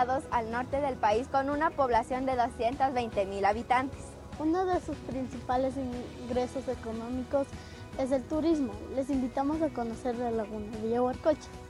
ubicados al norte del país con una población de 220,000 habitantes. Uno de sus principales ingresos económicos es el turismo. Les invitamos a conocer la laguna de Yaguarcocha.